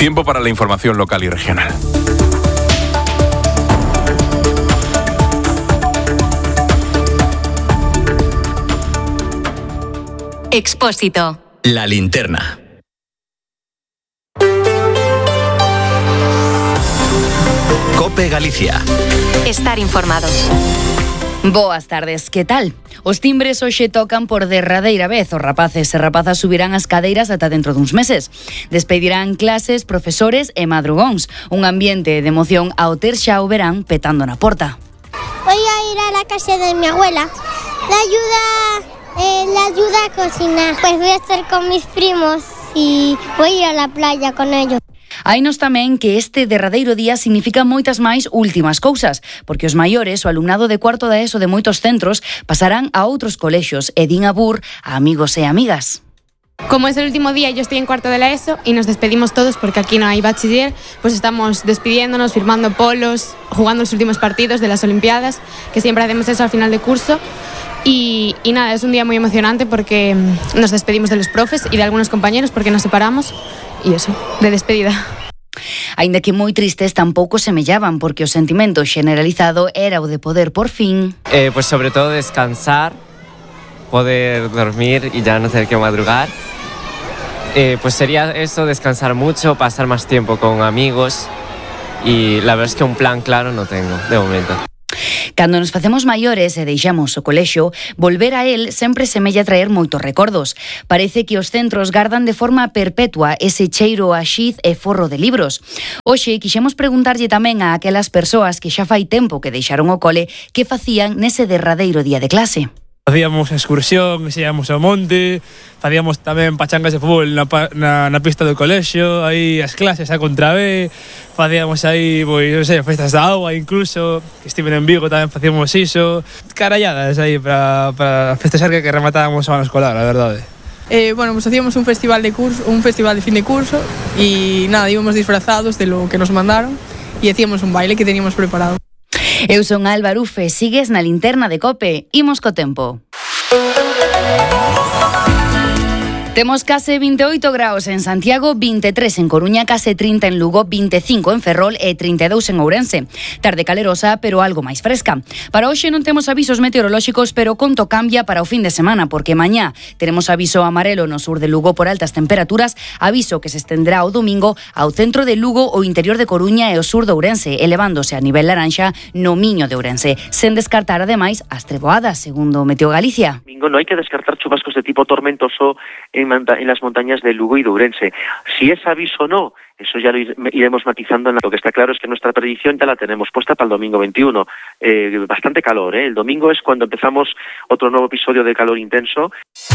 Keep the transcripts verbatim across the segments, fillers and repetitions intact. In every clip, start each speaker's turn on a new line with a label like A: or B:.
A: Tiempo para la información local y regional.
B: Expósito.
C: La linterna. COPE Galicia.
B: Estar informado.
D: Boas tardes, que tal? Os timbres hoxe tocan por derradeira vez. Os rapaces e rapazas subirán as cadeiras ata dentro duns meses. Despedirán clases, profesores e madrugóns. Un ambiente de emoción ao ter xa o verán petando na porta.
E: Voy a ir a la casa de mi abuela. La ayuda, eh, la ayuda a cocinar. Pues voy a estar con mis primos y voy a ir a la playa con ellos.
D: Hainos tamén que este derradeiro día significa moitas máis últimas cousas, porque os maiores, o alumnado de cuarto da ESO de moitos centros, pasarán a outros colexios e din abur a amigos e amigas.
F: Como es el último día, yo estoy en cuarto de la ESO y nos despedimos todos porque aquí no hay bachiller, pues estamos despidiéndonos, firmando polos, jugando los últimos partidos de las Olimpiadas, que siempre hacemos eso al final de curso. Y, y nada, es un día muy emocionante porque nos despedimos de los profes y de algunos compañeros porque nos separamos y eso, de despedida.
D: Aínda que moi tristes tampouco semellaban porque o sentimento generalizado era o de poder por fin...
G: Eh, pues sobre todo descansar, poder dormir y ya no tener que madrugar. Eh, pues sería eso, descansar mucho, pasar más tiempo con amigos y la verdad es que un plan claro no tengo de momento.
D: Cando nos facemos maiores e deixamos o colexio, volver a él sempre semella traer moitos recordos. Parece que os centros gardan de forma perpetua ese cheiro a xiz e forro de libros. Hoxe quixemos preguntarlle tamén a aquelas persoas que xa fai tempo que deixaron o cole que facían nese derradeiro día de clase.
H: Facíamos excursión, íamos ao monte, facíamos tamén pachangas de fútbol na, na, na pista do colexio, aí as clases a contra B, facíamos aí, pois, non sei, festas da agua incluso, que estiven en Vigo tamén facíamos iso, caralladas aí para, para festejar que, que rematábamos o ano escolar, a verdade.
I: Eh, bueno, pues hacíamos un festival de curso, un festival de fin de curso y nada, íbamos disfrazados de lo que nos mandaron y hacíamos un baile que teníamos preparado.
D: Eu son Alba Arufe, sigues na linterna de COPE. Imos co tempo. Temos case vinte e oito graus en Santiago, vinte e tres en Coruña, case trinta en Lugo, vinte e cinco en Ferrol e trinta e dous en Ourense. Tarde calerosa, pero algo máis fresca. Para hoxe non temos avisos meteorolóxicos, pero conto cambia para o fin de semana, porque mañá teremos aviso amarelo no sur de Lugo por altas temperaturas, aviso que se estendrá o domingo ao centro de Lugo, o interior de Coruña e o sur de Ourense, elevándose a nivel laranxa no Miño de Ourense, sen descartar ademais as treboadas, segundo Meteo Galicia.
J: Domingo no hai que descartar chubascos de tipo tormentoso en, en las montañas de Lugo y de Ourense. Si es aviso o no, eso ya lo iremos matizando. Lo que está claro es que nuestra predicción ya la tenemos puesta para el domingo veintiuno. Eh, bastante calor, ¿eh? El domingo es cuando empezamos otro nuevo episodio de calor intenso.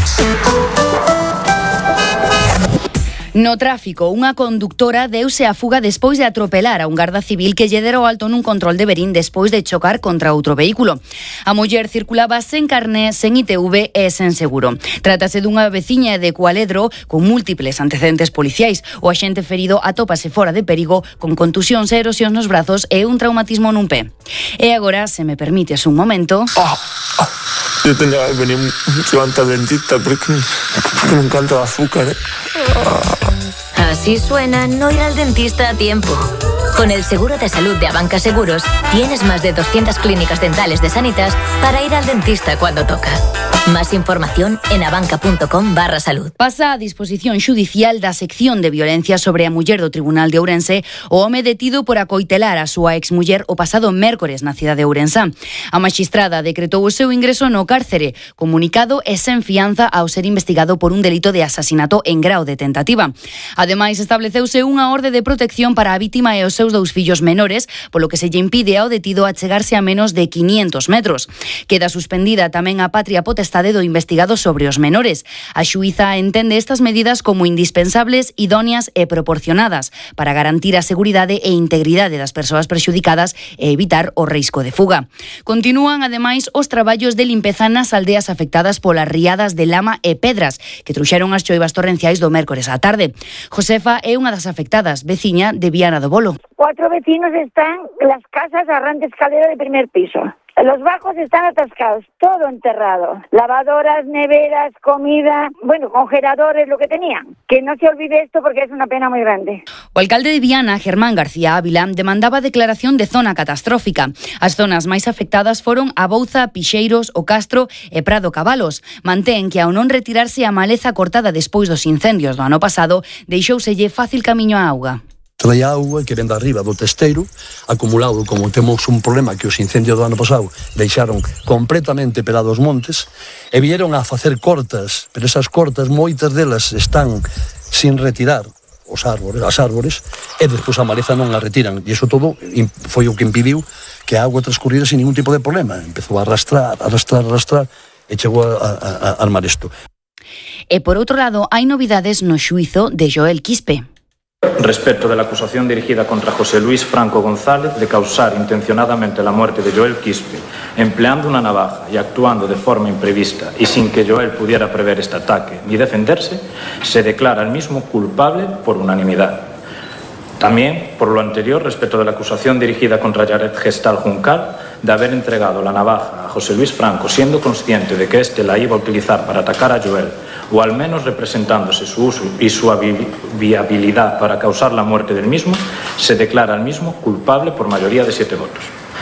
D: No tráfico, unha conductora deuse a fuga despois de atropelar a un garda civil que lle dera o alto nun control de Verín despois de chocar contra outro vehículo. A muller circulaba sen carné, sen I T V e sen seguro. Trátase dunha veciña de Cualedro con múltiples antecedentes policiais. O axente ferido atópase fora de perigo con contusións e erosións nos brazos e un traumatismo nun pé. E agora, se me permites un momento...
K: Oh, oh. Yo tenía que venir antes al dentista porque, porque me encanta el azúcar, ¿eh?
B: Así suena no ir al dentista a tiempo. Con el seguro de salud de Abanca Seguros, tienes más de doscientas clínicas dentales de Sanitas para ir al dentista cuando toca. Más información en abanca.com barra salud.
D: Pasa a disposición xudicial da sección de violencia sobre a muller do Tribunal de Ourense o home detido por acoitelar a súa exmuller o pasado mércores na cidade de Ourense. A maxistrada decretou o seu ingreso no cárcere, comunicado e sen fianza ao ser investigado por un delito de asasinato en grao de tentativa. Ademais, estableceuse unha orde de protección para a vítima e os seus dous fillos menores, polo que se lle impide ao detido achegarse a menos de quinientos metros. Queda suspendida tamén a patria potestade do investigado sobre os menores. A xuíza entende estas medidas como indispensables, idóneas e proporcionadas para garantir a seguridade e integridade das persoas prexudicadas e evitar o risco de fuga. Continúan, ademais, os traballos de limpeza nas aldeas afectadas polas riadas de lama e pedras que trouxeron as choivas torrenciais do mércores á tarde. Josefa é unha das afectadas, veciña de Viana do Bolo.
L: Cuatro vecinos están las casas a ran de escalera de primer piso. Los bajos están atascados, todo enterrado. Lavadoras, neveras, comida, bueno, congeladores, lo que tenían. Que no se olvide esto porque es una pena muy grande.
D: O alcalde de Viana, Germán García Ávila, demandaba declaración de zona catastrófica. As zonas máis afectadas foron a Bouza, Pixeiros, O Castro e Prado Cabalos. Mantén que ao non retirarse a maleza cortada despois dos incendios do ano pasado, deixouselle fácil camiño á auga.
M: Traía auga que ven de arriba do testeiro, acumulado, como temos un problema que os incendios do ano pasado deixaron completamente pelados montes, e vieron a facer cortas, pero esas cortas, moitas delas están sin retirar os árbores, as árbores, e despois a maleza non a retiran, e iso todo foi o que impediu que a auga transcurrira sin ningún tipo de problema. Empezou a arrastrar, arrastrar, arrastrar, e chegou a, a, a armar isto.
D: E por outro lado, hai novidades no xuízo de Joel Quispe.
N: Respecto de la acusación dirigida contra José Luis Franco González de causar intencionadamente la muerte de Joel Quispe, empleando una navaja y actuando de forma imprevista y sin que Joel pudiera prever este ataque ni defenderse, se declara al mismo culpable por unanimidad. También, por lo anterior, respecto de la acusación dirigida contra Yared Gestal Juncal de haber entregado la navaja a José Luis Franco siendo consciente de que éste la iba a utilizar para atacar a Joel, o al menos representándose su uso y su viabilidad para causar la muerte del mismo, se declara al mismo culpable por mayoría de siete votos.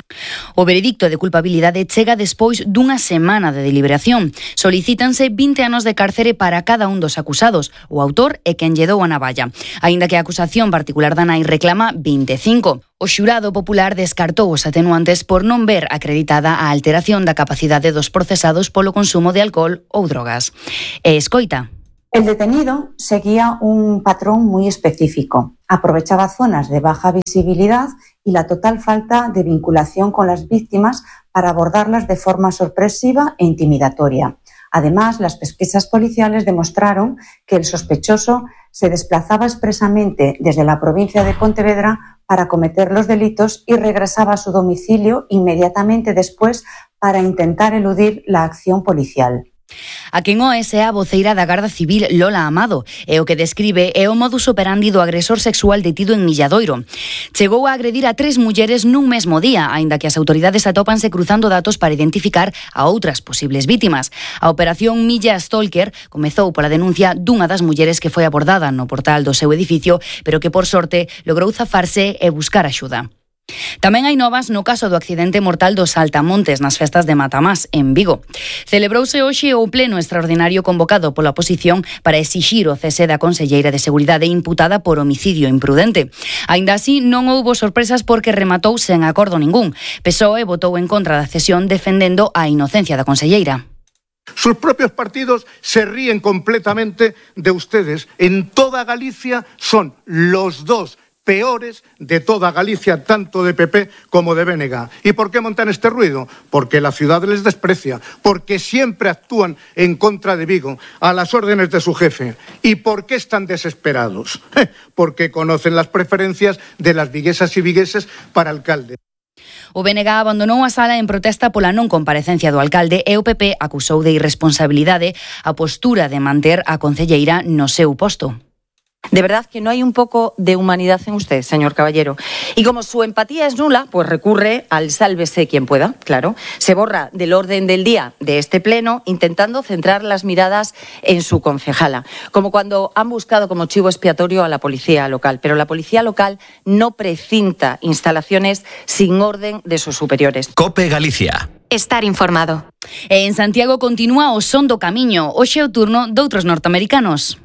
D: O veredicto de culpabilidade chega despois dunha semana de deliberación. Solicítanse vinte anos de cárcere para cada un dos acusados. O autor é quen lle dou a navalla, aínda que a acusación particular da nai reclama vinte e cinco. O xurado popular descartou os atenuantes por non ver acreditada a alteración da capacidade dos procesados polo consumo de alcohol ou drogas. E escoita.
O: El detenido seguía un patrón muy específico. Aprovechaba zonas de baja visibilidad y la total falta de vinculación con las víctimas para abordarlas de forma sorpresiva e intimidatoria. Además, las pesquisas policiales demostraron que el sospechoso se desplazaba expresamente desde la provincia de Pontevedra para cometer los delitos y regresaba a su domicilio inmediatamente después para intentar eludir la acción policial.
D: A quen oes é a voceira da Garda Civil Lola Amado e o que describe é o modus operandi do agresor sexual detido en Milladoiro. Chegou a agredir a tres mulleres nun mesmo día, aínda que as autoridades atópanse cruzando datos para identificar a outras posibles vítimas. A operación Milla Stalker comezou pola denuncia dunha das mulleres que foi abordada no portal do seu edificio, pero que por sorte logrou zafarse e buscar axuda. Tamén hai novas no caso do accidente mortal dos Saltamontes nas festas de Matamás, en Vigo. Celebrouse hoxe o pleno extraordinario convocado pola oposición para exixir o cese da conselleira de Seguridade imputada por homicidio imprudente. Aínda así, non houbo sorpresas porque rematou sen acordo ningún. P S O E votou en contra da cesión defendendo a inocencia da conselleira.
P: Sus propios partidos se ríen completamente de ustedes. En toda Galicia son los dos peores de toda Galicia, tanto de P P como de B N G. ¿Y por qué montan este ruido? Porque la ciudad les desprecia, porque siempre actúan en contra de Vigo, a las órdenes de su jefe. ¿Y por qué están desesperados? Porque conocen las preferencias de las viguesas y vigueses para alcalde.
D: O B N G abandonou a sala en protesta pola non comparecencia do alcalde e o P P acusou de irresponsabilidade a postura de manter a concelleira no seu posto.
Q: De verdad que no hay un poco de humanidad en usted, señor Caballero. Y como su empatía es nula, pues recurre al sálvese quien pueda, claro. Se borra del orden del día de este pleno, intentando centrar las miradas en su concejala. Como cuando han buscado como chivo expiatorio a la policía local. Pero la policía local no precinta instalaciones sin orden de sus superiores.
C: COPE Galicia.
B: Estar informado.
D: E en Santiago continúa o son do camiño. Hoxe é o turno doutros norteamericanos.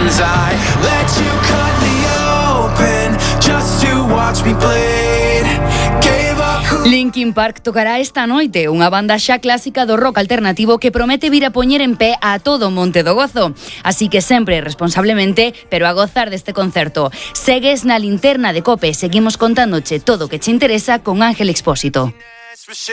D: Linkin Park tocará esta noite, unha banda xa clásica do rock alternativo que promete vir a poñer en pé a todo Monte do Gozo. Así que sempre responsablemente, pero a gozar deste concerto. Segues na linterna de COPE, seguimos contándoche todo o que che interesa con Ángel Expósito.